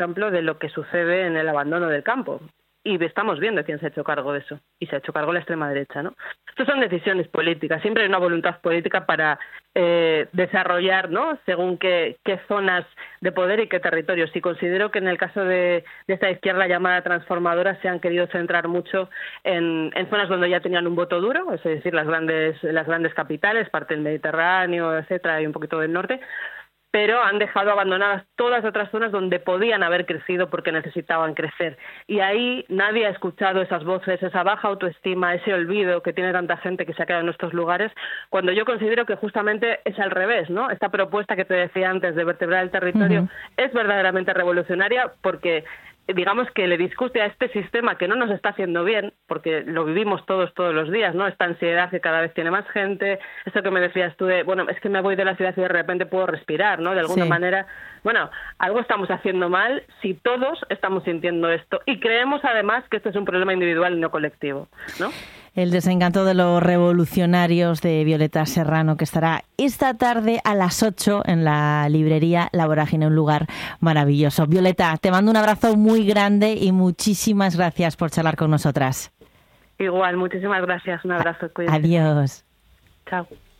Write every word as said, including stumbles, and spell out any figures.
ejemplo de lo que sucede en el abandono del campo. Y estamos viendo quién se ha hecho cargo de eso. Y se ha hecho cargo la extrema derecha, ¿no? Estas son decisiones políticas. Siempre hay una voluntad política para eh, desarrollar, ¿no?, según qué, qué zonas de poder y qué territorios. Y considero que en el caso de, de esta izquierda llamada transformadora se han querido centrar mucho en, en zonas donde ya tenían un voto duro, es decir, las grandes, las grandes capitales, parte del Mediterráneo, etcétera, y un poquito del norte, pero han dejado abandonadas todas otras zonas donde podían haber crecido porque necesitaban crecer. Y ahí nadie ha escuchado esas voces, esa baja autoestima, ese olvido que tiene tanta gente que se ha quedado en estos lugares, cuando yo considero que justamente es al revés, ¿no? Esta propuesta que te decía antes de vertebrar el territorio uh-huh. es verdaderamente revolucionaria porque digamos que le discute a este sistema que no nos está haciendo bien, porque lo vivimos todos, todos los días, ¿no? Esta ansiedad que cada vez tiene más gente, esto que me decías tú de, bueno, es que me voy de la ciudad y de repente puedo respirar, ¿no? De alguna sí. manera, bueno, algo estamos haciendo mal si todos estamos sintiendo esto y creemos además que esto es un problema individual y no colectivo, ¿no? El desencanto de los revolucionarios de Violeta Serrano, que estará esta tarde a las ocho en la librería La Vorágine, un lugar maravilloso. Violeta, te mando un abrazo muy grande y muchísimas gracias por charlar con nosotras. Igual, muchísimas gracias. Un abrazo. Cuídate. Adiós. Chao.